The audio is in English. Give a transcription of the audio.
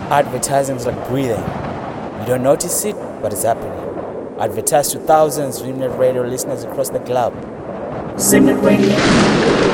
Advertising is like breathing. You don't notice it, but it's happening. Advertise to thousands of Simnet Radio listeners across the globe. Simnet Radio.